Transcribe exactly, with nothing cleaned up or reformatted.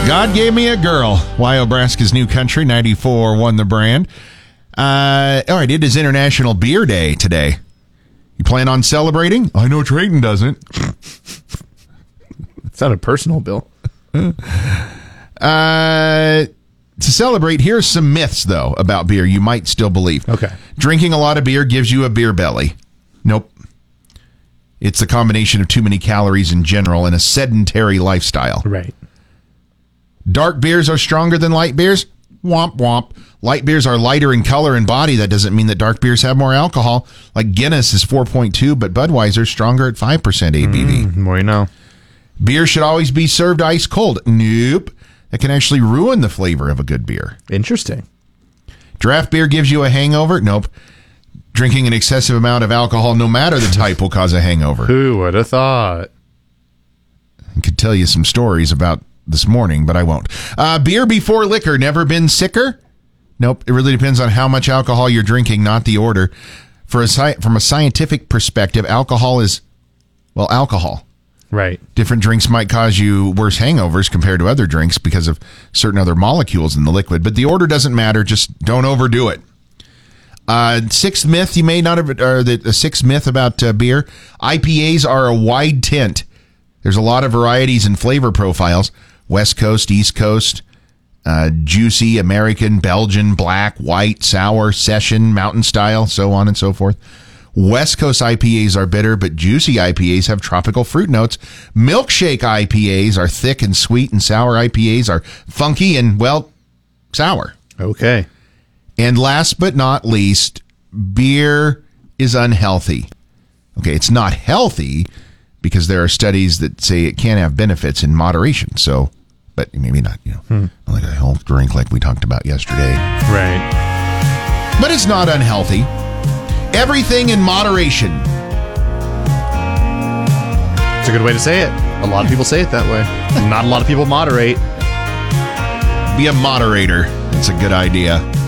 God Gave Me a Girl. Wyobraska's New Country, ninety-four won the brand. Uh, all right, it is International Beer Day today. You plan on celebrating? I know Trayton doesn't. It's not a personal bill. uh, to celebrate, here's some myths, though, about beer you might still believe. Okay. Drinking a lot of beer gives you a beer belly. Nope. It's a combination of too many calories in general and a sedentary lifestyle. Right. Dark beers are stronger than light beers? Womp womp. Light beers are lighter in color and body. That doesn't mean that dark beers have more alcohol. Like Guinness is four point two, but Budweiser's stronger at five percent A B V. Mm, more you know. Beer should always be served ice cold. Nope. That can actually ruin the flavor of a good beer. Interesting. Draft beer gives you a hangover? Nope. Drinking an excessive amount of alcohol, no matter the type, will cause a hangover. Who would have thought? I could tell you some stories about this morning, but I won't. Uh, beer before liquor, never been sicker? Nope. It really depends on how much alcohol you're drinking, not the order. For a sci- from a scientific perspective, alcohol is, well, alcohol. Right. Different drinks might cause you worse hangovers compared to other drinks because of certain other molecules in the liquid, but the order doesn't matter. Just don't overdo it. Uh, sixth myth you may not have, or the, the sixth myth about uh, beer, I P As are a wide tint. There's a lot of varieties and flavor profiles. West Coast, East Coast, uh, juicy, American, Belgian, black, white, sour, session, mountain style, so on and so forth. West Coast I P As are bitter, but juicy I P As have tropical fruit notes. Milkshake I P As are thick and sweet, and sour I P As are funky and, well, sour. Okay. And last but not least, beer is unhealthy. Okay, it's not healthy because there are studies that say it can have benefits in moderation. So, but maybe not, you know, hmm. like a health drink like we talked about yesterday. Right. But it's not unhealthy. Everything in moderation. It's a good way to say it. A lot of people say it that way. Not a lot of people moderate. Be a moderator. It's a good idea.